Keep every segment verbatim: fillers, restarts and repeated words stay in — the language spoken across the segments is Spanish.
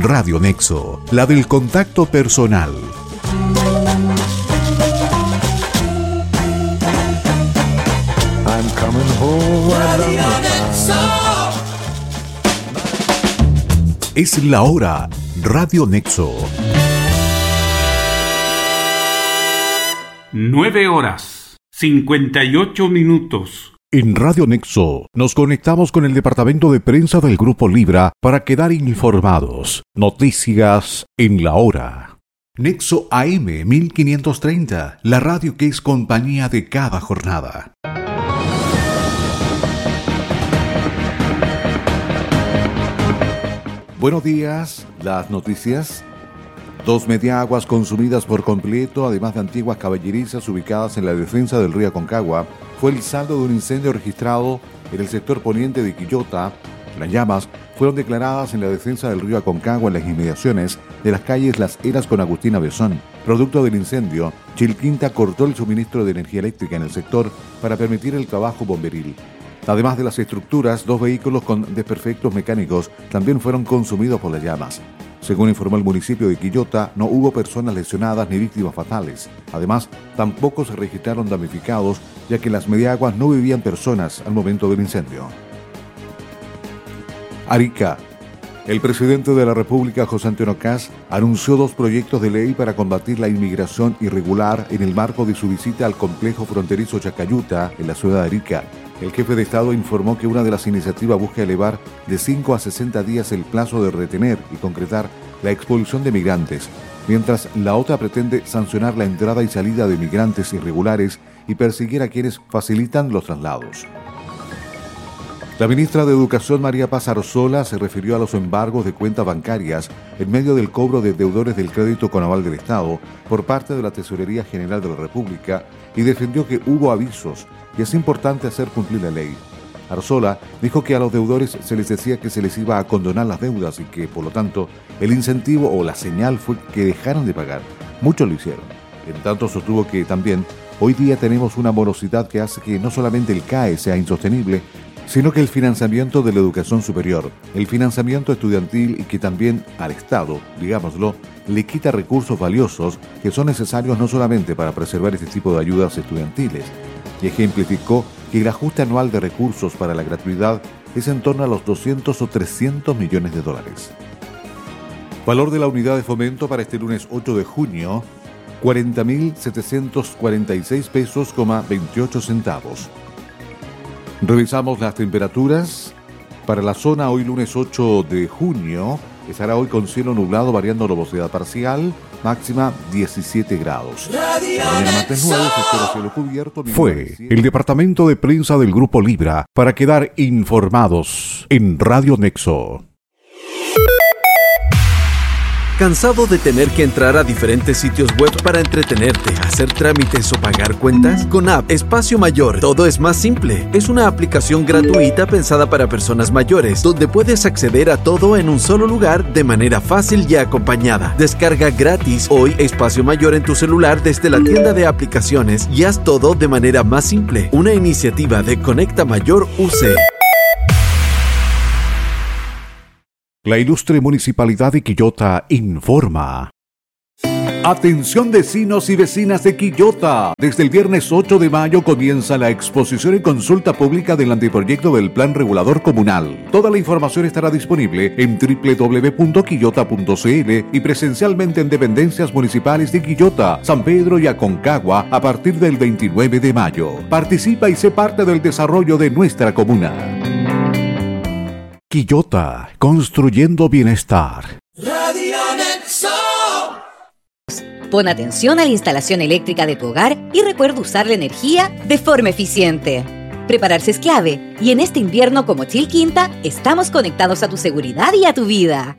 Radio Nexo, la del contacto personal. I'm coming home. Radio Nexo. Es la hora. Radio Nexo. Nueve horas, cincuenta y ocho minutos. En Radio Nexo nos conectamos con el departamento de prensa del Grupo Libra para quedar informados. Noticias en la hora. Nexo A M mil quinientos treinta, la radio que es compañía de cada jornada. Buenos días, las noticias. Dos mediaguas consumidas por completo, además de antiguas caballerizas ubicadas en la defensa del río Aconcagua, fue el saldo de un incendio registrado en el sector poniente de Quillota. Las llamas fueron declaradas en la defensa del río Aconcagua en las inmediaciones de las calles Las Heras con Agustina Besón. Producto del incendio, Chilquinta cortó el suministro de energía eléctrica en el sector para permitir el trabajo bomberil. Además de las estructuras, dos vehículos con desperfectos mecánicos también fueron consumidos por las llamas. Según informó el municipio de Quillota, no hubo personas lesionadas ni víctimas fatales. Además, tampoco se registraron damnificados, ya que en las mediaguas no vivían personas al momento del incendio. Arica. El presidente de la República, José Antonio Kast, anunció dos proyectos de ley para combatir la inmigración irregular en el marco de su visita al complejo fronterizo Chacayuta, en la ciudad de Arica. El jefe de Estado informó que una de las iniciativas busca elevar de cinco a sesenta días el plazo de retener y concretar la expulsión de migrantes, mientras la otra pretende sancionar la entrada y salida de migrantes irregulares y perseguir a quienes facilitan los traslados. La ministra de Educación, María Paz Arzola, se refirió a los embargos de cuentas bancarias en medio del cobro de deudores del crédito con aval del Estado por parte de la Tesorería General de la República y defendió que hubo avisos y es importante hacer cumplir la ley. Arzola dijo que a los deudores se les decía que se les iba a condonar las deudas y que, por lo tanto, el incentivo o la señal fue que dejaran de pagar. Muchos lo hicieron. En tanto, sostuvo que también hoy día tenemos una morosidad que hace que no solamente el C A E sea insostenible, sino que el financiamiento de la educación superior, el financiamiento estudiantil y que también al Estado, digámoslo, le quita recursos valiosos que son necesarios no solamente para preservar este tipo de ayudas estudiantiles. Y ejemplificó que el ajuste anual de recursos para la gratuidad es en torno a los doscientos o trescientos millones de dólares. Valor de la unidad de fomento para este lunes ocho de junio, cuarenta mil setecientos cuarenta y seis pesos, veintiocho centavos. Revisamos las temperaturas. Para la zona hoy lunes ocho de junio, estará hoy con cielo nublado variando nubosidad parcial, máxima diecisiete grados. Mañana martes nueve se espera cielo cubierto. Fue el departamento de prensa del Grupo Libra para quedar informados en Radio Nexo. ¿Cansado de tener que entrar a diferentes sitios web para entretenerte, hacer trámites o pagar cuentas? Con App Espacio Mayor, todo es más simple. Es una aplicación gratuita pensada para personas mayores, donde puedes acceder a todo en un solo lugar de manera fácil y acompañada. Descarga gratis hoy Espacio Mayor en tu celular desde la tienda de aplicaciones y haz todo de manera más simple. Una iniciativa de Conecta Mayor U C. La ilustre Municipalidad de Quillota informa. Atención vecinos y vecinas de Quillota. Desde el viernes ocho de mayo comienza la exposición y consulta pública del anteproyecto del Plan Regulador Comunal. Toda la información estará disponible en doble u doble u doble u punto quillota punto c l y presencialmente en dependencias municipales de Quillota, San Pedro y Aconcagua a partir del veintinueve de mayo. Participa y sé parte del desarrollo de nuestra comuna. Quillota, construyendo bienestar. Radio Nexo. Pon atención a la instalación eléctrica de tu hogar y recuerda usar la energía de forma eficiente. Prepararse es clave y en este invierno como Chilquinta estamos conectados a tu seguridad y a tu vida.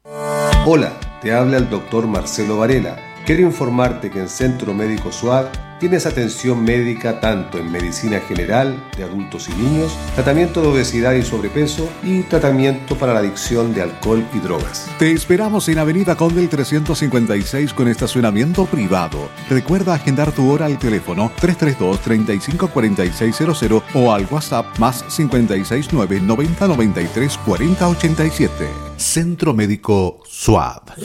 Hola, te habla el doctor Marcelo Varela. Quiero informarte que en Centro Médico SUAD Tienes atención médica tanto en medicina general de adultos y niños, tratamiento de obesidad y sobrepeso y tratamiento para la adicción de alcohol y drogas. Te esperamos en Avenida Condel trescientos cincuenta y seis con estacionamiento privado. Recuerda agendar tu hora al teléfono tres tres dos, tres cinco cuatro seis cero cero o al WhatsApp más cinco seis nueve, noventa noventa y tres cuarenta ochenta y siete. Centro Médico S U A B.